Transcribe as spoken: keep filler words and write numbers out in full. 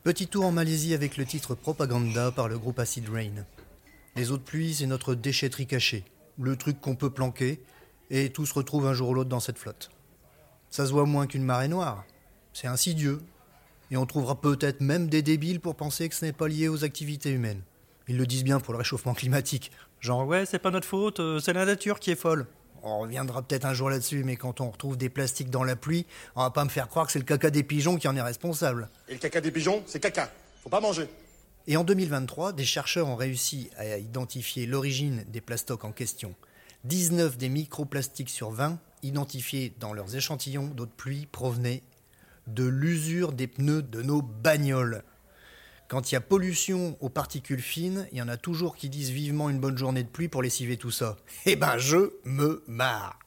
Petit tour en Malaisie avec le titre Propaganda par le groupe Acid Rain. Les eaux de pluie, c'est notre déchetterie cachée, le truc qu'on peut planquer, et tout se retrouve un jour ou l'autre dans cette flotte. Ça se voit moins qu'une marée noire, c'est insidieux, et on trouvera peut-être même des débiles pour penser que ce n'est pas lié aux activités humaines. Ils le disent bien pour le réchauffement climatique, genre ouais, c'est pas notre faute, euh, c'est la nature qui est folle. On reviendra peut-être un jour là-dessus, mais quand on retrouve des plastiques dans la pluie, on va pas me faire croire que c'est le caca des pigeons qui en est responsable. Et le caca des pigeons, c'est caca. Faut pas manger. Et en deux mille vingt-trois, des chercheurs ont réussi à identifier l'origine des plastocs en question. dix-neuf des microplastiques sur vingt identifiés dans leurs échantillons d'eau de pluie provenaient de l'usure des pneus de nos bagnoles. Quand il y a pollution aux particules fines, il y en a toujours qui disent vivement une bonne journée de pluie pour lessiver tout ça. Eh ben je me marre.